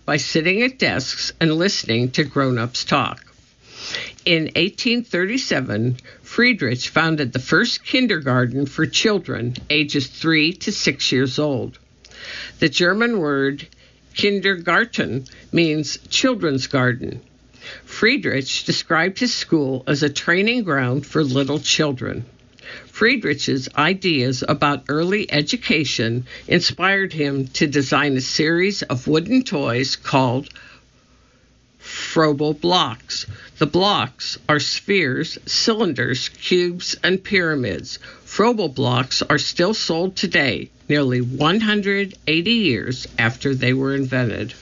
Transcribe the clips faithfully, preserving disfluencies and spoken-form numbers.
taught by sitting at desks and listening to grown-ups talk. In eighteen thirty-seven, Friedrich founded the first kindergarten for children ages three to six years old. The German word Kindergarten means children's garden. Friedrich described his school as a training ground for little children. Friedrich's ideas about early education inspired him to design a series of wooden toys called Froebel blocks. The blocks are spheres, cylinders, cubes, and pyramids. Froebel blocks are still sold today, nearly one hundred eighty years after they were invented.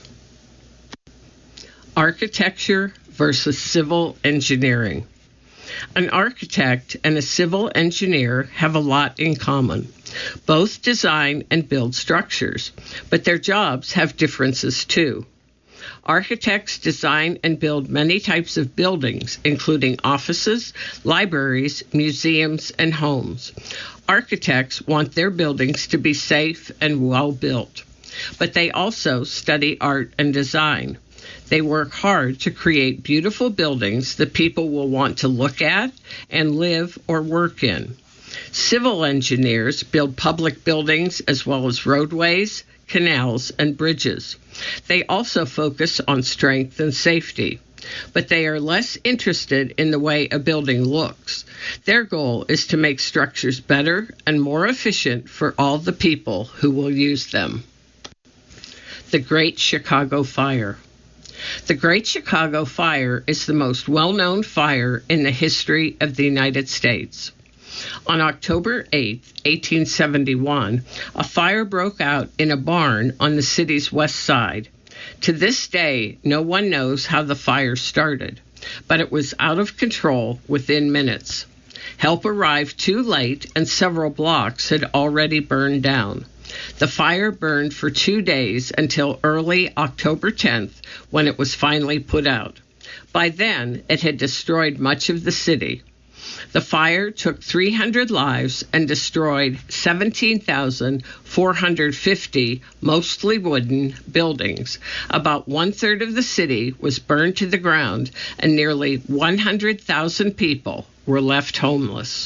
Architecture versus civil engineering. An architect and a civil engineer have a lot in common. Both design and build structures, but their jobs have differences too. Architects design and build many types of buildings, including offices, libraries, museums, and homes. Architects want their buildings to be safe and well built, but they also study art and design. They work hard to create beautiful buildings that people will want to look at and live or work in. Civil engineers build public buildings as well as roadways, canals, and bridges. They also focus on strength and safety, but they are less interested in the way a building looks. Their goal is to make structures better and more efficient for all the people who will use them. The Great Chicago Fire. The Great Chicago Fire is the most well-known fire in the history of the United States. On October eighth, eighteen seventy-one, a fire broke out in a barn on the city's west side. To this day, no one knows how the fire started, but it was out of control within minutes. Help arrived too late, and several blocks had already burned down. The fire burned for two days until early October tenth, when it was finally put out. By then, it had destroyed much of the city. The fire took three hundred lives and destroyed seventeen thousand four hundred fifty, mostly wooden, buildings. About one-third of the city was burned to the ground, and nearly one hundred thousand people were left homeless.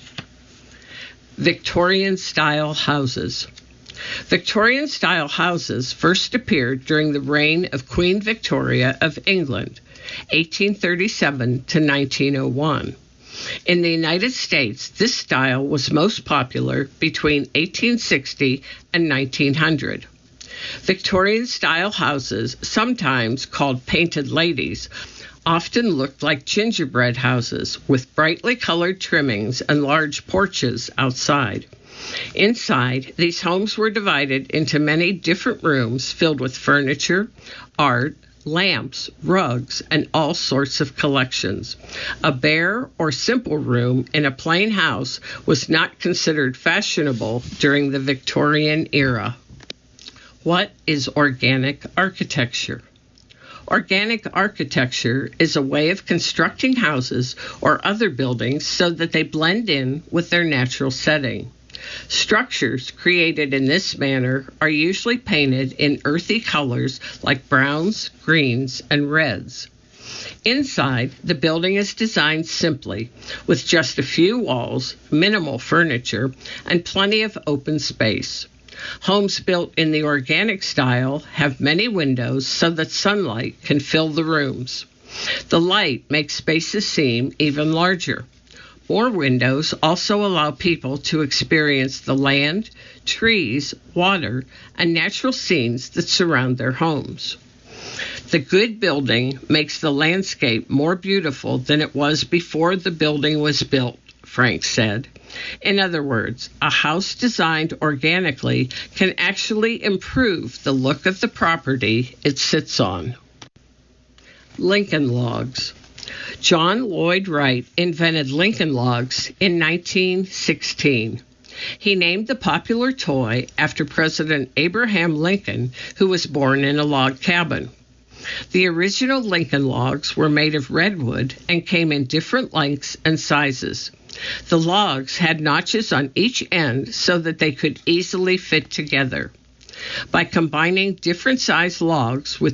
Victorian-style houses. Victorian-style houses first appeared during the reign of Queen Victoria of England, eighteen thirty-seven to nineteen oh one. In the United States, this style was most popular between eighteen sixty and nineteen hundred. Victorian-style houses, sometimes called painted ladies, often looked like gingerbread houses with brightly colored trimmings and large porches outside. Inside, these homes were divided into many different rooms filled with furniture, art, lamps, rugs, and all sorts of collections. A bare or simple room in a plain house was not considered fashionable during the Victorian era. What is organic architecture? Organic architecture is a way of constructing houses or other buildings so that they blend in with their natural setting. Structures created in this manner are usually painted in earthy colors like browns, greens, and reds. Inside, the building is designed simply, with just a few walls, minimal furniture, and plenty of open space. Homes built in the organic style have many windows so that sunlight can fill the rooms. The light makes spaces seem even larger. More windows also allow people to experience the land, trees, water, and natural scenes that surround their homes. The good building makes the landscape more beautiful than it was before the building was built, Frank said. In other words, a house designed organically can actually improve the look of the property it sits on. Lincoln Logs. John Lloyd Wright invented Lincoln Logs in nineteen sixteen. He named the popular toy after President Abraham Lincoln, who was born in a log cabin. The original Lincoln Logs were made of redwood and came in different lengths and sizes. The logs had notches on each end so that they could easily fit together. By combining different sized logs with